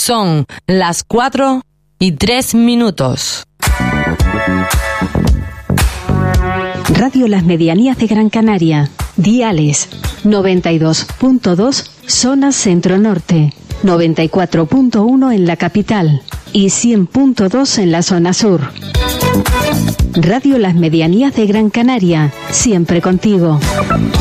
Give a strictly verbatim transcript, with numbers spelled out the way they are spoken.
Son las cuatro y tres minutos. Radio Las Medianías de Gran Canaria. Diales noventa y dos punto dos zona centro-norte, noventa y cuatro punto uno en la capital y cien punto dos en la zona sur. Radio Las Medianías de Gran Canaria, siempre contigo.